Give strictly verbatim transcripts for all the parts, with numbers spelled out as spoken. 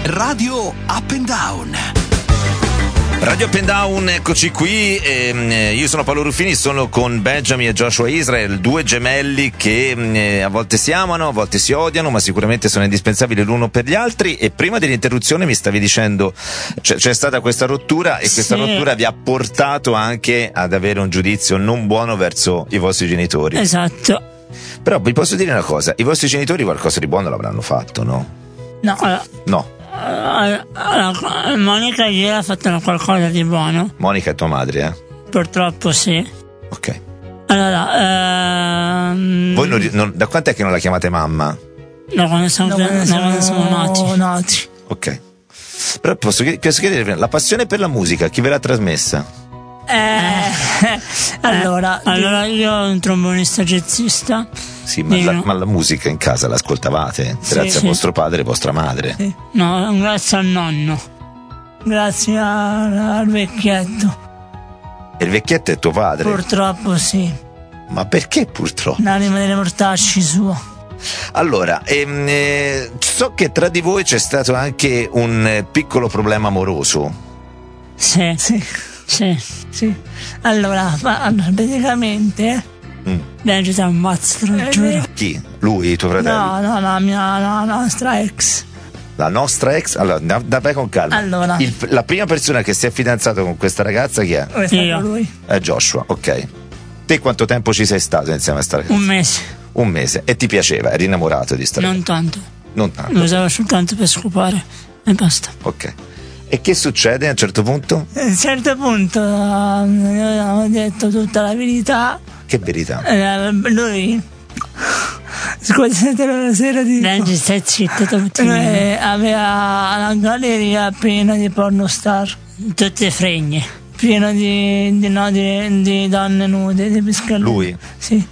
Radio Up and Down. Radio Up and Down, eccoci qui. Eh, io sono Paolo Ruffini, sono con Benjamin e Joshua Israel, due gemelli che eh, a volte si amano, a volte si odiano, ma sicuramente sono indispensabili l'uno per gli altri. E prima dell'interruzione mi stavi dicendo c'è, c'è stata questa rottura e questa sì. rottura vi ha portato anche ad avere un giudizio non buono verso i vostri genitori. Esatto. Però vi posso dire una cosa, i vostri genitori qualcosa di buono l'avranno fatto, no? No. Allora, no. Allora, Monica ieri ha fatto qualcosa di buono. Monica è tua madre, eh? Purtroppo sì. Ok. Allora, ehm... voi non, non, da quant'è che non la chiamate mamma? No, quando siamo, no, quando siamo, quando siamo nati. nati. Ok. Però posso, posso chiedere, la passione per la musica, chi ve l'ha trasmessa? Eh, allora, eh, allora io ho un trombonista jazzista. Sì, ma la, ma la musica in casa l'ascoltavate? Grazie sì, a sì. vostro padre e vostra madre? Sì. No, grazie al nonno. Grazie al, al vecchietto. E il vecchietto è tuo padre? Purtroppo sì. Ma perché purtroppo? L'anima delle mortacci sua. Allora, ehm, eh, so che tra di voi c'è stato anche un eh, piccolo problema amoroso. Sì, sì, sì, sì. Allora, ma, praticamente... Mm. Benji ti ammazzo, te lo giuro. Chi? Lui, tuo fratello? No, no, la mia, la nostra ex. La nostra ex? Allora, da, da vai con calma. Allora. Il, la prima persona che si è fidanzato con questa ragazza chi è? Io. Lui. È Joshua, ok. Te quanto tempo ci sei stato insieme a sta ragazza? Un mese. Un mese. E ti piaceva? Eri innamorato di sta ragazza? Non tanto. Non tanto. Lo usavo soltanto per scopare e basta. Ok. E che succede a un certo punto? A un certo punto uh, abbiamo detto tutta la verità. Che verità? Eh, lui scusate la sera di Benji, stai zitto, eh, aveva una galleria piena di pornostar, tutte fregne, piena di, di, no, di, di donne nude, di pescatore. Lui? Sì.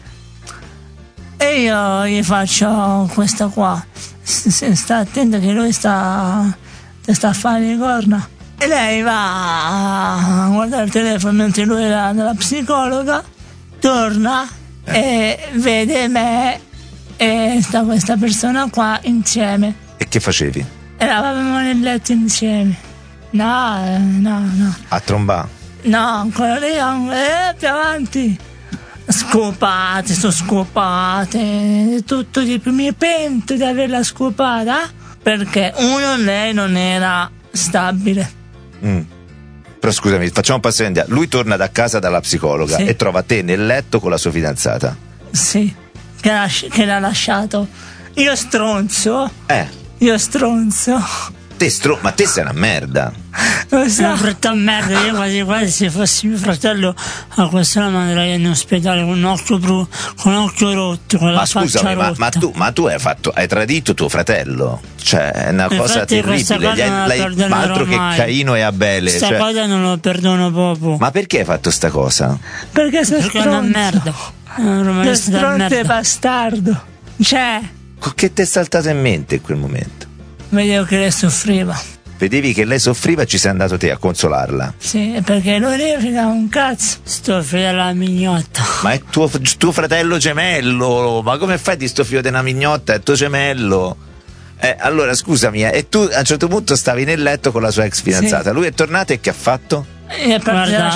E io gli faccio questa qua, sta attento che lui sta sta a fare le corna. E lei va a guardare il telefono mentre lui era dalla psicologa, torna eh. e vede me e sta questa persona qua insieme. E che facevi? Eravamo nel letto insieme. No, no, no. A trombà? No, ancora lì, eh, più avanti. Scopate, sono scopate, tutto di più. Mi pento di averla scopata perché uno, lei non era stabile. Mm. Però scusami, facciamo un passo indietro. Lui torna da casa dalla psicologa sì. e trova te nel letto con la sua fidanzata. Sì, che l'ha, che l'ha lasciato. Io stronzo. Eh. Io stronzo. Te stro... Ma te sei una merda. Lo so. Una brutta merda. Io quasi quasi se fossi mio fratello a quest'ora manderei in ospedale con un occhio blu, con un occhio rotto, con la ma faccia scusami, rotta. Ma, ma tu, ma tu hai fatto, hai tradito tuo fratello. Cioè, è una infatti cosa terribile. Gli hai, lei, ma altro che mai. Caino e Abele. Questa cioè... cosa non lo perdono proprio. Ma perché hai fatto sta cosa? Perché sei Perché stronzo. È una merda. È una stronzo e bastardo. Cioè. Che ti è saltato in mente in quel momento? Vedevo che lei soffriva. Vedevi che lei soffriva e ci sei andato te a consolarla? Sì, perché non ne frega un cazzo. Sto figlio della mignotta. Ma è tuo, tuo fratello gemello. Ma come fai di sto figlio della mignotta? È tuo gemello. Eh, allora scusami, eh, e tu a un certo punto stavi nel letto con la sua ex fidanzata. Sì. Lui è tornato e che ha fatto? E guarda,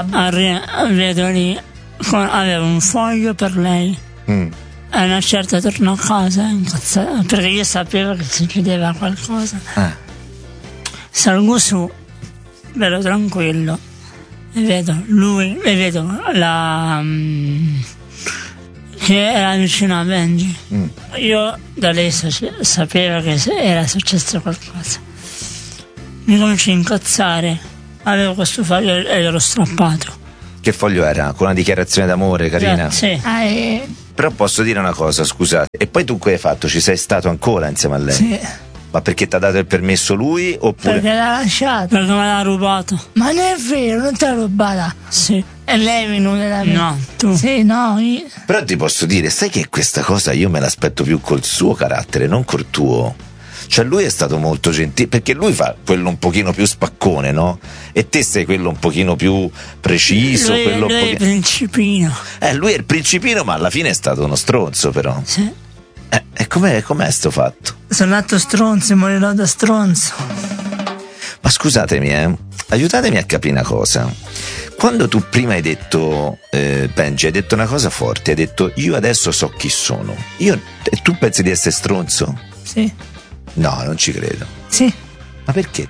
vedo lì, aveva un foglio per lei. Mm. E una certa tornò a casa incazzata, perché io sapevo che succedeva qualcosa. Eh. Salgo su, vedo tranquillo e vedo lui e vedo la um, che era vicino a Benji. Mm. Io da lei sapevo che era successo qualcosa. Mi comincio a incazzare, avevo questo foglio e l'ero strappato. Che foglio era? Con una dichiarazione d'amore carina? Sì. Ah, e... Però posso dire una cosa, scusate. E poi tu che hai fatto? Ci sei stato ancora insieme a lei? Sì. Ma perché ti ha dato il permesso lui oppure? Perché l'ha lasciato. Perché me l'ha rubato. Ma non è vero, non ti ha rubata. Sì. E lei è venuta da me. No, tu. Sì, no. Io... Però ti posso dire, sai che questa cosa io me l'aspetto più col suo carattere, non col tuo. Cioè lui è stato molto gentile, perché lui fa quello un pochino più spaccone, no? E te sei quello un pochino più preciso. Lui, quello lui un pochino... è il principino. Eh, lui è il principino, ma alla fine è stato uno stronzo, però. Sì. Eh, e com'è, com'è sto fatto? Sono nato stronzo e morirò da stronzo. Ma scusatemi, eh, aiutatemi a capire una cosa. Quando tu prima hai detto, eh, Benji, hai detto una cosa forte, hai detto io adesso so chi sono. Io, e tu pensi di essere stronzo? Sì. No, non ci credo. Sì. Ma perché?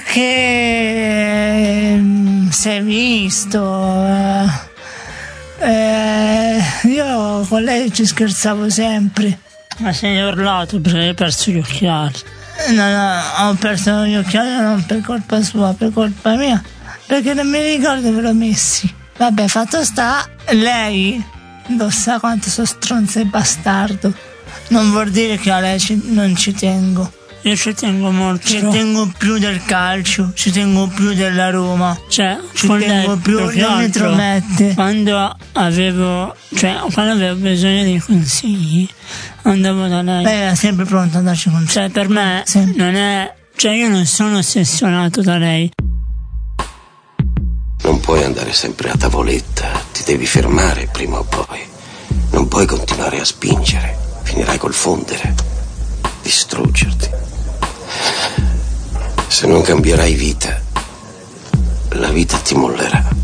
Perché mm, sei visto. Eh, eh, io con lei ci scherzavo sempre. Ma se ne ho urlato perché hai perso gli occhiali. No, no, ho perso gli occhiali non per colpa sua, per colpa mia. Perché non mi ricordo dove l'ho messi. Vabbè, fatto sta, lei lo sa quanto sono stronzo e bastardo. Non vuol dire che a lei ci, non ci tengo. Io ci tengo molto. Ci tengo più del calcio, ci tengo più della Roma. Cioè, ci tengo più, non mi tromette. Quando avevo, cioè, quando avevo bisogno di consigli, andavo da lei. Lei era sempre pronta a darci consigli. Cioè, per me sempre. Non è, cioè, io non sono ossessionato da lei. Non puoi andare sempre a tavoletta, ti devi fermare prima o poi. Non puoi continuare a spingere, finirai col fondere, distruggerti. Se non cambierai vita, la vita ti mollerà.